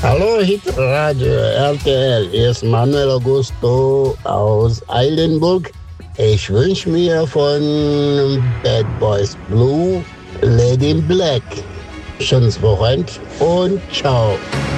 Hallo Hitradio RTL, hier ist Manuel Augusto aus Eilenburg. Ich wünsche mir von Bad Boys Blue Lady in Black. Schönes Wochenende und ciao.